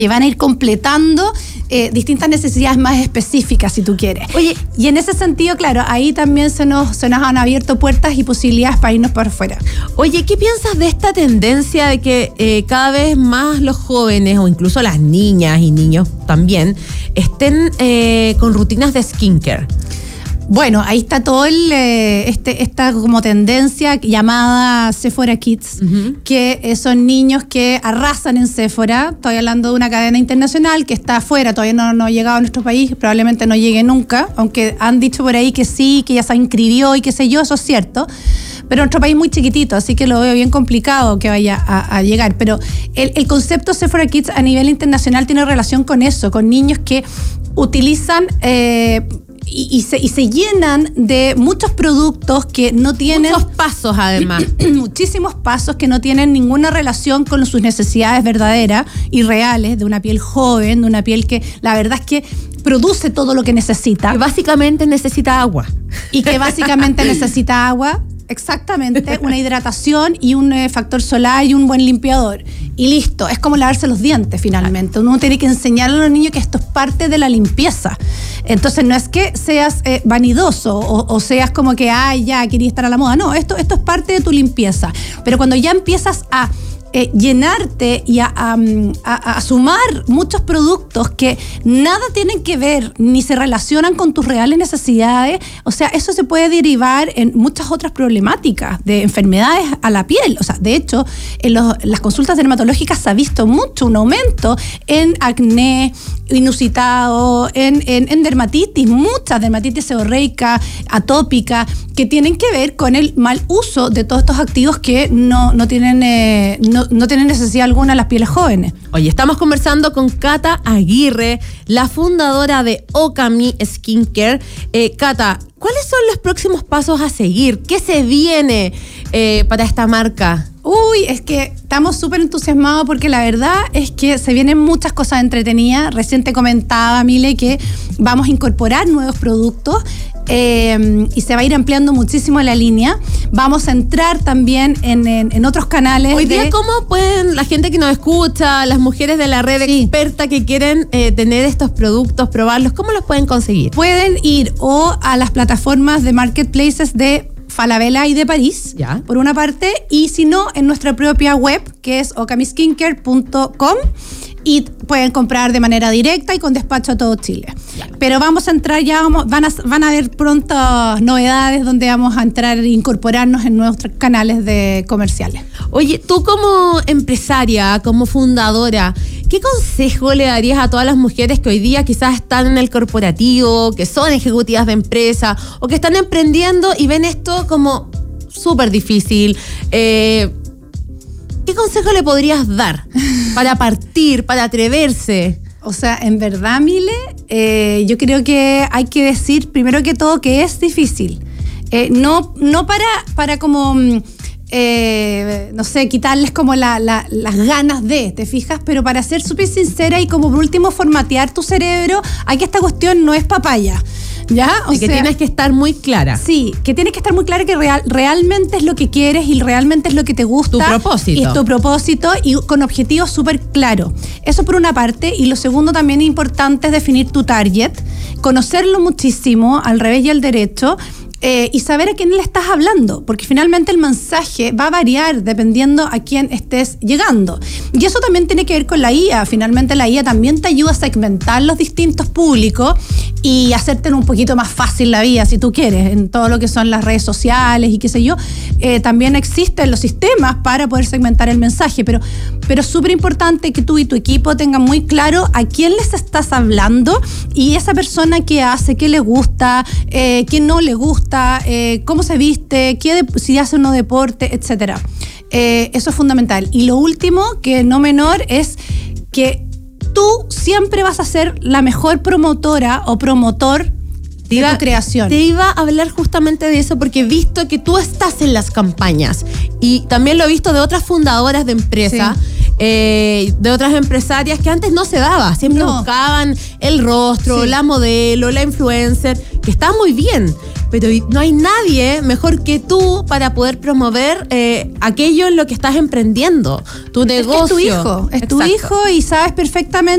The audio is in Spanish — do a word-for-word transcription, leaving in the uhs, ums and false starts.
que van a ir completando eh, distintas necesidades más específicas, si tú quieres. Oye, y en ese sentido, claro, ahí también se nos, se nos han abierto puertas y posibilidades para irnos para afuera. Oye, ¿qué piensas de esta tendencia de que eh, cada vez más los jóvenes, o incluso las niñas y niños también, estén eh, con rutinas de skincare? Bueno, ahí está todo el, eh, este, esta como tendencia llamada Sephora Kids, uh-huh. que eh, son niños que arrasan en Sephora. Estoy hablando de una cadena internacional que está afuera, todavía no, no ha llegado a nuestro país, probablemente no llegue nunca, aunque han dicho por ahí que sí, que ya se inscribió y qué sé yo, eso es cierto. Pero nuestro país es muy chiquitito, así que lo veo bien complicado que vaya a, a llegar. Pero el, el concepto Sephora Kids a nivel internacional tiene relación con eso, con niños que utilizan... Eh, Y, y, se, y se llenan de muchos productos que no tienen... Muchos pasos, además. Muchísimos pasos que no tienen ninguna relación con sus necesidades verdaderas y reales de una piel joven, de una piel que la verdad es que produce todo lo que necesita. Que básicamente necesita agua. Y que básicamente necesita agua, exactamente, una hidratación y un eh, factor solar y un buen limpiador. Y listo, es como lavarse los dientes finalmente. Uno tiene que enseñarle a los niños que esto es parte de la limpieza. Entonces no es que seas eh, vanidoso o, o seas como que, ay, ya, quería estar a la moda. No, esto, esto es parte de tu limpieza. Pero cuando ya empiezas a Eh, llenarte y a, a, a, a sumar muchos productos que nada tienen que ver ni se relacionan con tus reales necesidades, o sea, eso se puede derivar en muchas otras problemáticas de enfermedades a la piel. O sea, de hecho, en los, las consultas dermatológicas se ha visto mucho un aumento en acné inusitado, en, en, en dermatitis, muchas dermatitis seborreica, atópica, que tienen que ver con el mal uso de todos estos activos que no, no tienen eh, no, no tienen necesidad alguna las pieles jóvenes. Oye, estamos conversando con Cata Aguirre, la fundadora de Okami Skincare. Eh, Cata, ¿cuáles son los próximos pasos a seguir? ¿Qué se viene eh, para esta marca? Uy, es que estamos súper entusiasmados porque la verdad es que se vienen muchas cosas entretenidas. Recién te comentaba, Mile, que vamos a incorporar nuevos productos eh, y se va a ir ampliando muchísimo la línea. Vamos a entrar también en, en, en otros canales. Hoy día, de... ¿cómo pueden la gente que nos escucha, las mujeres de la red sí. experta que quieren eh, tener estos productos, probarlos, cómo los pueden conseguir? Pueden ir o a las plataformas de marketplaces de Falabella y de París, ¿ya? Por una parte, y si no, en nuestra propia web, que es okami skincare punto com, y pueden comprar de manera directa y con despacho a todo Chile. Ya. Pero vamos a entrar ya, vamos, van, a, van a haber pronto novedades donde vamos a entrar e incorporarnos en nuestros canales de comerciales. Oye, tú como empresaria, como fundadora, ¿qué consejo le darías a todas las mujeres que hoy día quizás están en el corporativo, que son ejecutivas de empresa o que están emprendiendo y ven esto como súper difícil? Eh, ¿Qué consejo le podrías dar para partir, para atreverse? O sea, en verdad, Mile, eh, yo creo que hay que decir primero que todo que es difícil. Eh, no, no para, para como... Eh, no sé, quitarles como la, la, las ganas de, ¿te fijas? Pero para ser súper sincera y como por último formatear tu cerebro, aquí esta cuestión no es papaya, ¿ya? O y que sea, tienes que estar muy clara. Sí, que tienes que estar muy clara que real, realmente es lo que quieres y realmente es lo que te gusta. Tu propósito. Y tu propósito y con objetivos súper claros. Eso por una parte. Y lo segundo también importante es definir tu target, conocerlo muchísimo al revés y al derecho. Eh, y saber a quién le estás hablando, porque finalmente el mensaje va a variar dependiendo a quién estés llegando. Y eso también tiene que ver con la I A. Finalmente la I A también te ayuda a segmentar los distintos públicos y hacerte un poquito más fácil la vida, si tú quieres, en todo lo que son las redes sociales y qué sé yo. Eh, también existen los sistemas para poder segmentar el mensaje, pero pero es súper importante que tú y tu equipo tengan muy claro a quién les estás hablando y esa persona qué hace, qué le gusta, eh, qué no le gusta, Eh, cómo se viste, qué de, si hace o no deporte, etcétera. Eh, eso es fundamental. Y lo último, que no menor, es que tú siempre vas a ser la mejor promotora o promotor de iba, tu creación. Te iba a hablar justamente de eso porque he visto que tú estás en las campañas y también lo he visto de otras fundadoras de empresas. Sí. Eh, de otras empresarias que antes no se daba, siempre no. buscaban el rostro, sí. la modelo, la influencer, que está muy bien, pero no hay nadie mejor que tú para poder promover eh, aquello en lo que estás emprendiendo, tu negocio. Es, que es tu hijo, es tu Exacto. hijo y sabes perfectamente